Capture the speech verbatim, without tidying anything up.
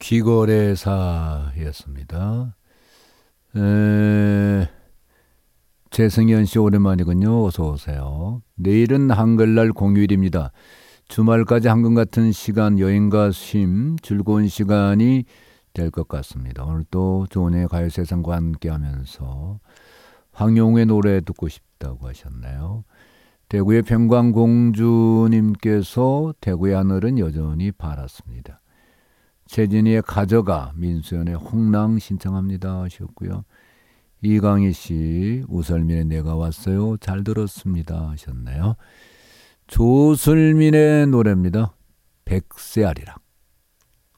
귀거래사였습니다. 에... 최승현 씨 오랜만이군요. 어서 오세요. 내일은 한글날 공휴일입니다. 주말까지 한금 같은 시간 여행과 쉼 즐거운 시간이 될 것 같습니다. 오늘 또 조은의 가요세상과 함께하면서 황용우의 노래 듣고 싶다고 하셨나요? 대구의 평광공주님께서 대구의 하늘은 여전히 파랗습니다. 최진희의 가져가, 민수연의 홍랑 신청합니다 하셨고요. 이강희 씨 우설민의 내가 왔어요 잘 들었습니다 하셨네요. 조슬민의 노래입니다. 백세 아리랑.